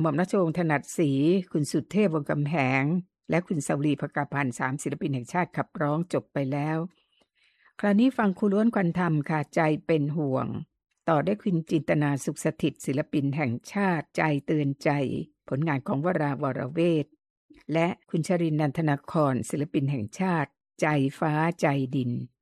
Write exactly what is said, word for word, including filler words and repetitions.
หม่อมราชวงศ์ถนัดศรีคุณสุเทพวงศ์กำแหงและคุณสวรีภกาพันธ์สามศิลปินแห่งชาติขับร้องจบไปแล้วคราวนี้ฟังครูล้วนควันธรรมค่ะใจเป็นห่วงต่อได้คุณจินตนาสุขสถิตศิลปินแห่งชาติใจเตือนใจผลงานของวราวรเวทและคุณชรินทร์นันทนาครศิลปินแห่งชาติใจฟ้าใจดิน